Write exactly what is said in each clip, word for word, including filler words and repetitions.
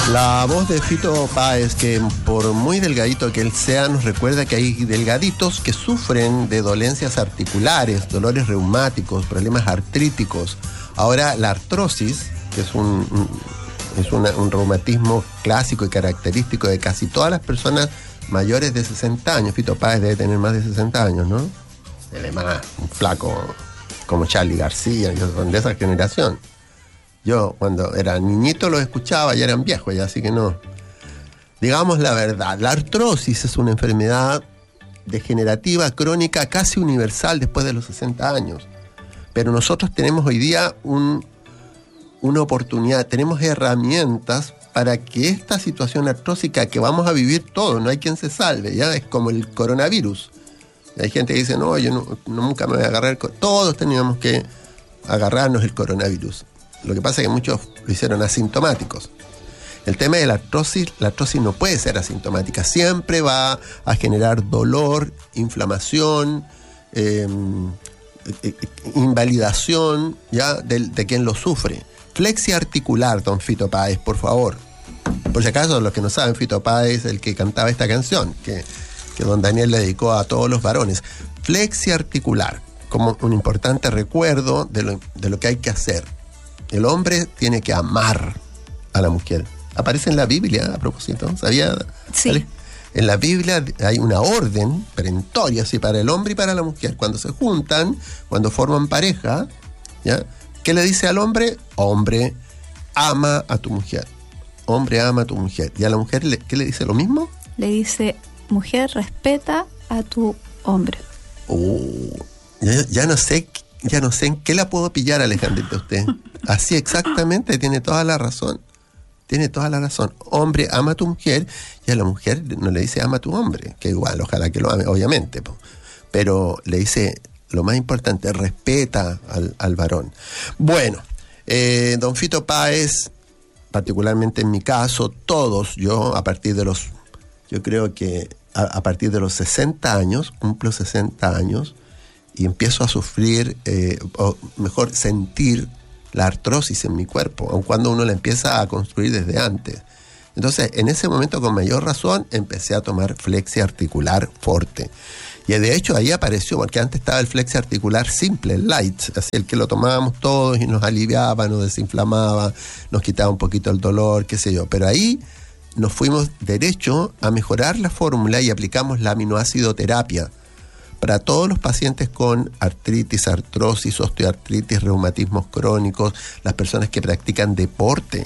La voz de Fito Páez, que por muy delgadito que él sea, nos recuerda que hay delgaditos que sufren de dolencias articulares, dolores reumáticos, problemas artríticos. Ahora, la artrosis, que es un, un, es una, un reumatismo clásico y característico de casi todas las personas mayores de sesenta años. Fito Páez debe tener más de sesenta años, ¿no? Además, un flaco como Charly García, que son de esa generación. Yo, cuando era niñito, los escuchaba, ya eran viejos, ya, así que no. Digamos la verdad, la artrosis es una enfermedad degenerativa, crónica, casi universal después de los sesenta años. Pero nosotros tenemos hoy día un, una oportunidad, tenemos herramientas para que esta situación artrósica que vamos a vivir todos, no hay quien se salve, ya es como el coronavirus. Hay gente que dice, no, yo no, nunca me voy a agarrar, el todos teníamos que agarrarnos el coronavirus. Lo que pasa es que muchos lo hicieron asintomáticos. El tema de la artrosis, la artrosis no puede ser asintomática. Siempre va a generar dolor, inflamación, eh, eh, invalidación, ¿ya? De, de quien lo sufre. Flexia articular, don Fito Páez, por favor. Por si acaso, los que no saben, Fito Páez es el que cantaba esta canción, que, que don Daniel le dedicó a todos los varones. Flexia articular, como un importante recuerdo de lo, de lo que hay que hacer. El hombre tiene que amar a la mujer. Aparece en la Biblia, a propósito, ¿sabía? Sí. ¿Vale? En la Biblia hay una orden perentoria, así, para el hombre y para la mujer. Cuando se juntan, cuando forman pareja, ¿ya? ¿Qué le dice al hombre? Hombre, ama a tu mujer. Hombre, ama a tu mujer. ¿Y a la mujer qué le dice lo mismo? Le dice, mujer, respeta a tu hombre. Oh, ya, ya no sé... Ya no sé en qué la puedo pillar, Alejandrita, usted. Así exactamente, tiene toda la razón. Tiene toda la razón. Hombre, ama a tu mujer, y a la mujer no le dice ama a tu hombre, que igual, ojalá que lo ame, obviamente. Pero le dice, lo más importante, respeta al, al varón. Bueno, eh, don Fito Páez, particularmente en mi caso, todos, yo a partir de los, yo creo que a, a partir de los sesenta años, cumplo sesenta años, y empiezo a sufrir, eh, o mejor, sentir la artrosis en mi cuerpo, aun cuando uno la empieza a construir desde antes. Entonces, en ese momento, con mayor razón, empecé a tomar Flexia Articular Forte. Y de hecho, ahí apareció, porque antes estaba el Flexia Articular Simple, el Light, así el que lo tomábamos todos y nos aliviaba, nos desinflamaba, nos quitaba un poquito el dolor, qué sé yo. Pero ahí nos fuimos derecho a mejorar la fórmula y aplicamos la aminoácidoterapia para todos los pacientes con artritis, artrosis, osteoartritis, reumatismos crónicos, las personas que practican deporte.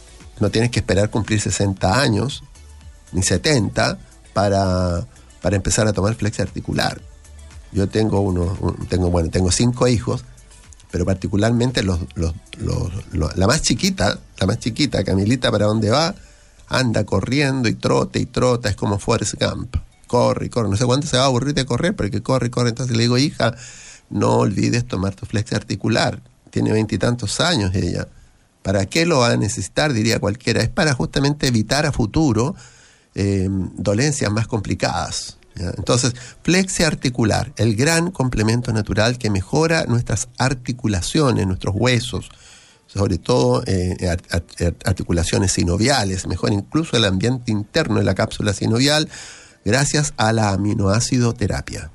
No tienes que esperar cumplir sesenta años, ni setenta, para, para empezar a tomar flexia articular. Yo tengo uno, un, tengo, bueno, tengo cinco hijos, pero particularmente los, los, los, los, la más chiquita, la más chiquita, Camilita, ¿para dónde va? Anda corriendo y trota y trota, es como Forrest Gump. Corre y corre, no sé cuánto se va a aburrir de correr, porque corre y corre. Entonces le digo, hija, no olvides tomar tu flexia articular. Tiene veintitantos años ella. ¿Para qué lo va a necesitar? Diría cualquiera. Es para justamente evitar a futuro eh, dolencias más complicadas, ¿ya? Entonces, flexia articular, el gran complemento natural que mejora nuestras articulaciones, nuestros huesos, sobre todo eh, articulaciones sinoviales, mejora incluso el ambiente interno de la cápsula sinovial, gracias a la aminoácidoterapia.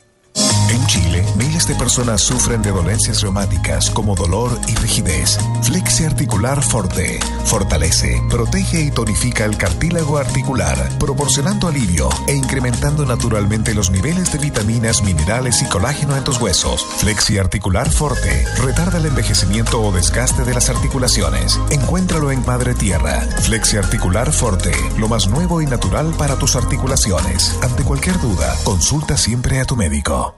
En Chile, miles de personas sufren de dolencias reumáticas como dolor y rigidez. Flexia Articular Forte fortalece, protege y tonifica el cartílago articular, proporcionando alivio e incrementando naturalmente los niveles de vitaminas, minerales y colágeno en tus huesos. Flexia Articular Forte retarda el envejecimiento o desgaste de las articulaciones. Encuéntralo en Madre Tierra. Flexia Articular Forte, lo más nuevo y natural para tus articulaciones. Ante cualquier duda, consulta siempre a tu médico.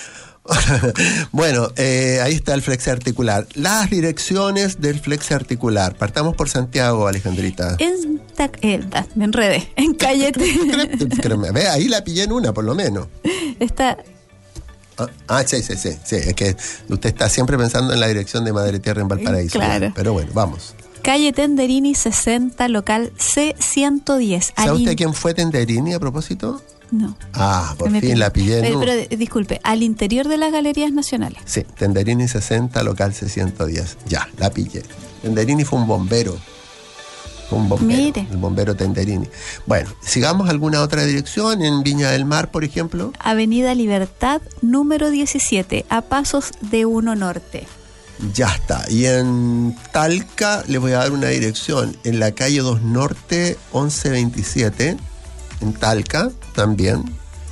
Bueno, eh, ahí está el flexia articular. Las direcciones del flexia articular. Partamos por Santiago, Alejandrita. En ta- eh, me enredé. En calle... Ve, ahí la pillé en una, por lo menos. Está... Ah, ah, sí, sí, sí, sí. Es que usted está siempre pensando en la dirección de Madre Tierra en Valparaíso. Claro. Ya. Pero bueno, vamos. Calle Tenderini sesenta, local C ciento diez. ¿Sabe Al usted in- quién fue Tenderini a propósito? No. Ah, por Me fin pillé. la pillé en Pero, una. pero disculpe, al interior de las Galerías Nacionales. Sí, Tenderini sesenta, local C ciento diez. Ya, la pillé. Tenderini fue un bombero. Un bombero, Mire. el bombero Tenderini. Bueno, sigamos alguna otra dirección, en Viña del Mar, por ejemplo. Avenida Libertad, número diecisiete, a pasos de uno Norte. Ya está. Y en Talca les voy a dar una dirección, en la calle dos Norte, once veintisiete, en Talca también.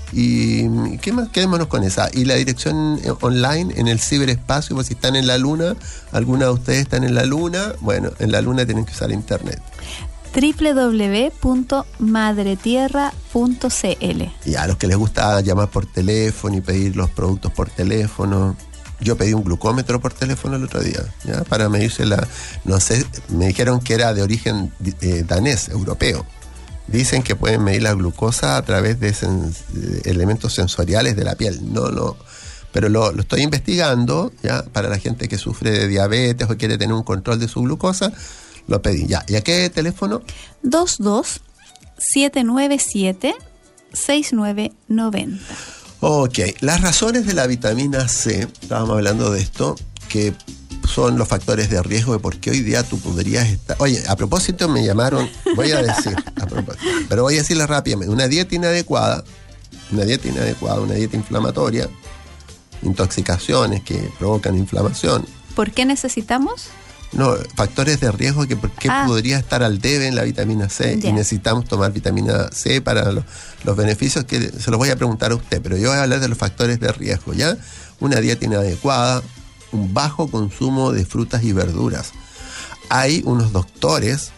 Y ¿qué más? Quedémonos con esa. Y la dirección online en el ciberespacio, pues si están en la luna, alguna de ustedes están en la luna, bueno, en la luna tienen que usar internet. doble u doble u doble u punto madretierra punto c l. Y a los que les gusta llamar por teléfono y pedir los productos por teléfono, yo pedí un glucómetro por teléfono el otro día, ¿ya? Para medirse la, no sé, me dijeron que era de origen eh, danés, europeo. Dicen que pueden medir la glucosa a través de sen- elementos sensoriales de la piel. No, no. Pero lo, lo estoy investigando, ya, para la gente que sufre de diabetes o quiere tener un control de su glucosa, lo pedí. Ya. ¿Y a qué teléfono? dos dos siete nueve siete seis nueve nueve cero. Ok. Las razones de la vitamina C, estábamos hablando de esto, que son los factores de riesgo de por qué hoy día tú podrías estar... Oye, a propósito me llamaron, voy a decir, a propósito, pero voy a decirle rápidamente, una dieta inadecuada, una dieta inadecuada, una dieta inflamatoria, intoxicaciones que provocan inflamación, ¿Por qué necesitamos? no, factores de riesgo que por qué Ah. podría estar al debe en la vitamina C Ya. y necesitamos tomar vitamina C para lo- los beneficios que se los voy a preguntar a usted, pero yo voy a hablar de los factores de riesgo, ¿ya? Una dieta inadecuada, un bajo consumo de frutas y verduras. Hay unos doctores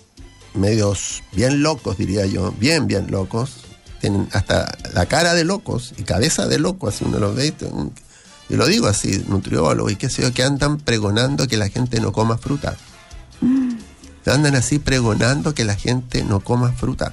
medios bien locos, diría yo, bien, bien locos, tienen hasta la cara de locos y cabeza de locos, así uno los ve, y lo digo así, nutriólogos y qué sé yo, que andan pregonando que la gente no coma fruta. Mm. Andan así pregonando que la gente no coma fruta.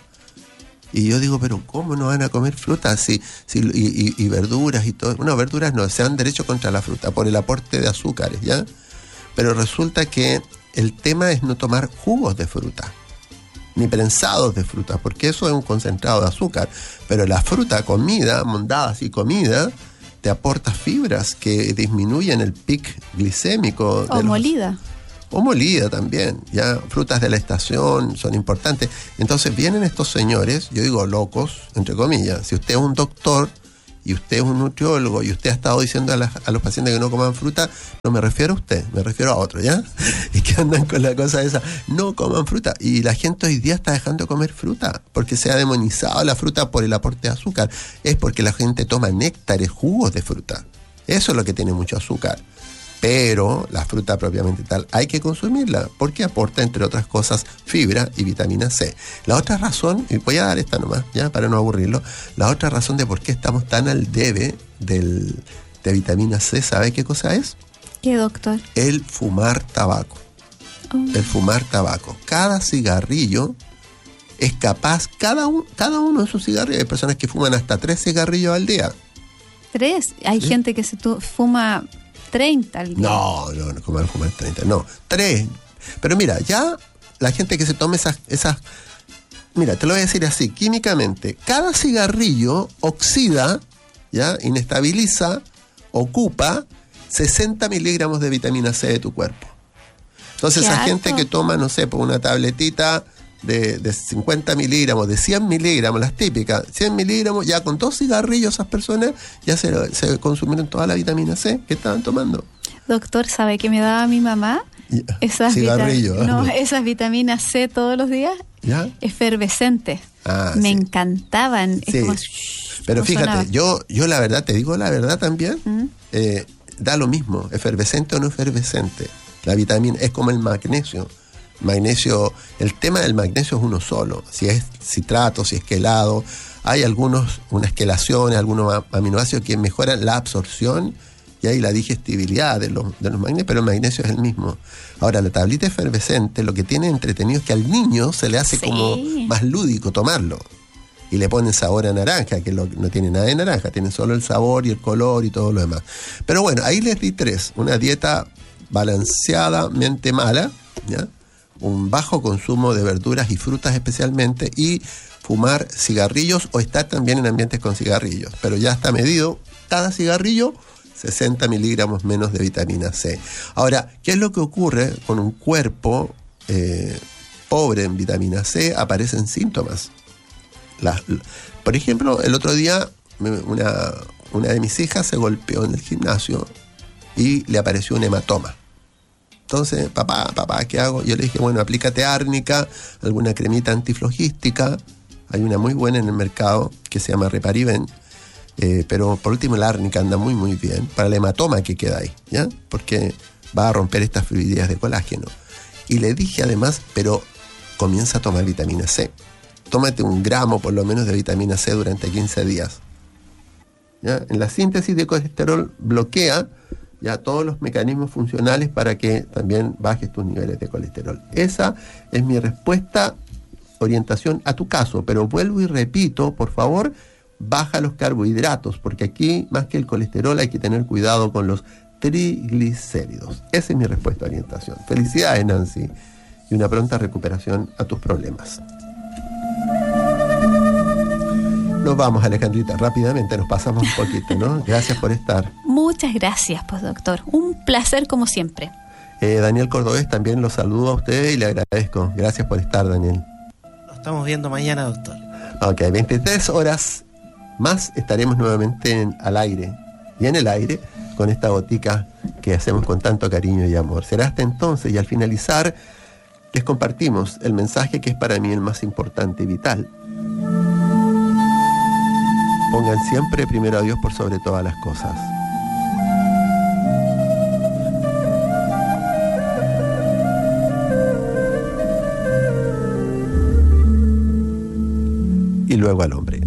Y yo digo, pero ¿cómo no van a comer fruta? Si, si, y, y, y verduras y todo. Bueno, verduras no, se dan derecho contra la fruta por el aporte de azúcares, ¿ya? Pero resulta que el tema es no tomar jugos de fruta, ni prensados de fruta, porque eso es un concentrado de azúcar. Pero la fruta, comida, mondadas y comida, te aporta fibras que disminuyen el pic glicémico. O de los, molida. o molida también, ya, frutas de la estación son importantes. Entonces vienen estos señores, yo digo locos, entre comillas, si usted es un doctor y usted es un nutriólogo y usted ha estado diciendo a, las, a los pacientes que no coman fruta, no me refiero a usted, me refiero a otro, ¿ya? Y que andan con la cosa esa, no coman fruta. Y la gente hoy día está dejando de comer fruta, porque se ha demonizado la fruta por el aporte de azúcar. Es porque la gente toma néctares, jugos de fruta. Eso es lo que tiene mucho azúcar. Pero la fruta propiamente tal hay que consumirla porque aporta, entre otras cosas, fibra y vitamina C. La otra razón, y voy a dar esta nomás, ya para no aburrirlo, la otra razón de por qué estamos tan al debe del, de vitamina C, ¿sabe qué cosa es? ¿Qué, doctor? El fumar tabaco. Oh. El fumar tabaco. Cada cigarrillo es capaz, cada, un, cada uno de sus cigarrillos, hay personas que fuman hasta tres cigarrillos al día. ¿Tres? Hay ¿Sí? gente que se tu- fuma treinta al día. No, no, no, como fumar treinta, no, tres. Pero mira, ya la gente que se tome esas, esas, mira, te lo voy a decir así, químicamente, cada cigarrillo oxida, ya, inestabiliza, ocupa sesenta miligramos de vitamina C de tu cuerpo. Entonces, Qué esa alto. gente que toma, no sé, por una tabletita de, de cincuenta miligramos, de cien miligramos, las típicas, cien miligramos, ya con dos cigarrillos esas personas ya se, se consumieron toda la vitamina C que estaban tomando. Doctor, ¿sabe qué me daba mi mamá? Ya. Esas, Cigarrillo, vita- no, ¿eh? esas vitaminas C todos los días, ¿Ya? efervescentes. Ah, me sí. encantaban. Es Sí. como, Pero como fíjate, sonaba. yo, yo la verdad, te digo la verdad también, ¿Mm? eh, da lo mismo, efervescente o no efervescente. La vitamina es como el magnesio. Magnesio, el tema del magnesio es uno solo. Si es citrato, si es quelado, hay algunos, unas quelaciones, algunos a- aminoácidos que mejoran la absorción y hay la digestibilidad de los, de los magnesios, pero el magnesio es el mismo. Ahora, la tablita efervescente, lo que tiene entretenido es que al niño se le hace Sí. como más lúdico tomarlo. Y le ponen sabor a naranja, que lo, no tiene nada de naranja, tiene solo el sabor y el color y todo lo demás. Pero bueno, ahí les di tres. Una dieta balanceadamente mala, ¿ya? Un bajo consumo de verduras y frutas especialmente, y fumar cigarrillos o estar también en ambientes con cigarrillos. Pero ya está medido, cada cigarrillo, sesenta miligramos menos de vitamina C. Ahora, ¿qué es lo que ocurre con un cuerpo eh, pobre en vitamina C, aparecen síntomas. La, por ejemplo, el otro día una, una de mis hijas se golpeó en el gimnasio y le apareció un hematoma. Entonces, papá, papá, ¿qué hago? Yo le dije, bueno, aplícate árnica, alguna cremita antiflogística. Hay una muy buena en el mercado que se llama Repariven. Eh, pero por último la árnica anda muy muy bien para el hematoma que queda ahí, ¿ya? Porque va a romper estas fibrillas de colágeno. Y le dije además, pero comienza a tomar vitamina C. Tómate un gramo por lo menos de vitamina C durante quince días. ¿Ya? En la síntesis de colesterol bloquea ya todos los mecanismos funcionales para que también bajes tus niveles de colesterol. Esa es mi respuesta, orientación a tu caso, pero vuelvo y repito, por favor, baja los carbohidratos, porque aquí, más que el colesterol, hay que tener cuidado con los triglicéridos. Esa es mi respuesta a orientación. Felicidades, Nancy, y una pronta recuperación a tus problemas. Nos vamos, Alejandrita, rápidamente, nos pasamos un poquito, ¿no? Gracias por estar. Muchas gracias, pues, doctor. Un placer como siempre. Eh, Daniel Cordobés, también los saludo a usted y le agradezco. Gracias por estar, Daniel. Nos estamos viendo mañana, doctor. Ok, veintitrés horas más estaremos nuevamente en, al aire y en el aire con esta botica que hacemos con tanto cariño y amor. Será hasta entonces, y al finalizar les compartimos el mensaje que es para mí el más importante y vital. Pongan siempre primero a Dios por sobre todas las cosas. Y luego al hombre.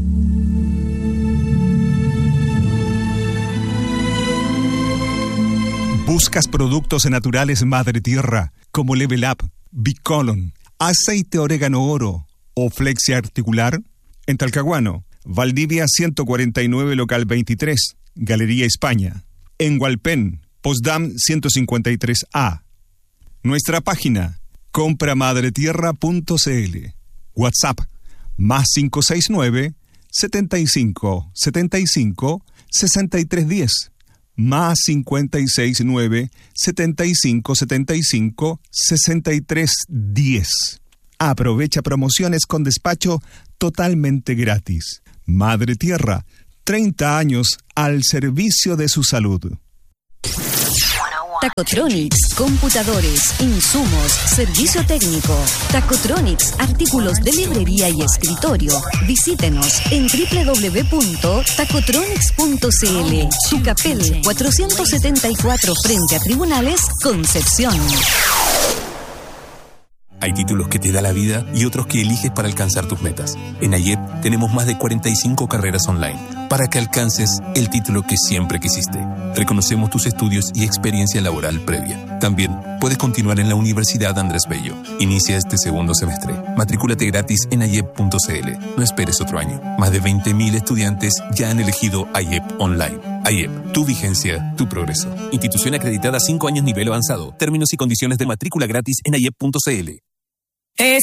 ¿Buscas productos naturales Madre Tierra como Level Up, Bicolon, aceite orégano oro o flexia articular? En Talcahuano, Valdivia ciento cuarenta y nueve, local veintitrés, Galería España. En Hualpén, Postdam ciento cincuenta y tres A. Nuestra página, compra madre tierra punto c l. WhatsApp, más cinco seis nueve, setenta y cinco, setenta y cinco, sesenta y tres diez. Más cincuenta y seis nueve, setenta y cinco, setenta y cinco, sesenta y tres diez. Aprovecha promociones con despacho totalmente gratis. Madre Tierra, treinta años al servicio de su salud. Tacotronics, computadores, insumos, servicio técnico. Tacotronics, artículos de librería y escritorio. Visítenos en doble u doble u doble u punto tacotronics punto c l. Tucapel cuatrocientos setenta y cuatro, frente a Tribunales, Concepción. Hay títulos que te da la vida y otros que eliges para alcanzar tus metas. En AYEP tenemos más de cuarenta y cinco carreras online para que alcances el título que siempre quisiste. Reconocemos tus estudios y experiencia laboral previa. También puedes continuar en la Universidad Andrés Bello. Inicia este segundo semestre. Matrículate gratis en ayep punto c l. No esperes otro año. Más de veinte mil estudiantes ya han elegido AYEP Online. AYEP, tu vigencia, tu progreso. Institución acreditada cinco años nivel avanzado. Términos y condiciones de matrícula gratis en ayep punto c l. Es